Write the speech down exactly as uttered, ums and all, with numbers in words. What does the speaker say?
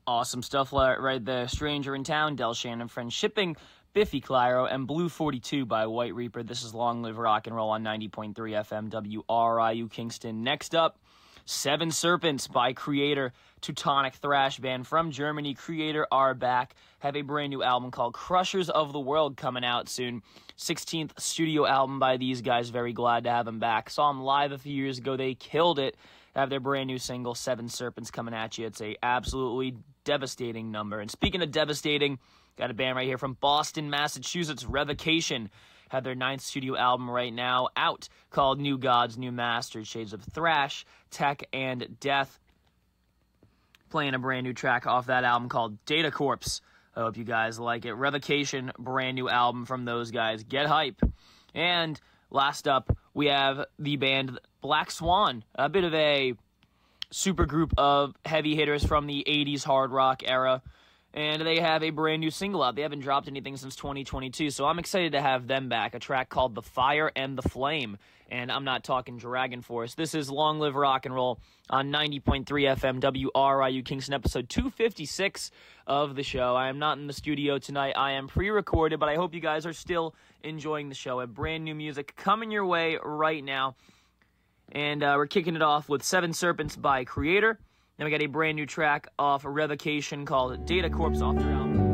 Awesome stuff right there. Stranger in Town, Del Shannon, Friends Shipping, Biffy Clyro, and Blue forty-two by White Reaper. This is Long Live Rock and Roll on ninety point three F M W R I U Kingston. Next up, Seven Serpents by Kreator, Teutonic thrash band from Germany. Kreator are back, have a brand new album called Crushers of the World coming out soon. sixteenth studio album by these guys, very glad to have them back. Saw them live a few years ago, they killed it. Have their brand new single, Seven Serpents, coming at you. It's a absolutely devastating number. And speaking of devastating, got a band right here from Boston, Massachusetts, Revocation. Have their ninth studio album right now out called New Gods, New Masters, shades of thrash, tech, and death. Playing a brand new track off that album called Data Corpse. I hope you guys like it. Revocation, brand new album from those guys. Get hype. And last up, we have the band Black Swan, a bit of a super group of heavy hitters from the eighties hard rock era. And they have a brand new single out. They haven't dropped anything since twenty twenty-two, so I'm excited to have them back. A track called The Fire and the Flame. And I'm not talking Dragon Force. This is Long Live Rock and Roll on ninety point three F M W R I U Kingston, episode two fifty-six of the show. I am not in the studio tonight. I am pre-recorded, but I hope you guys are still enjoying the show. A brand new music coming your way right now. And uh, we're kicking it off with Seven Serpents by Kreator. Then we got a brand new track off Revocation called Data Corpse off their album.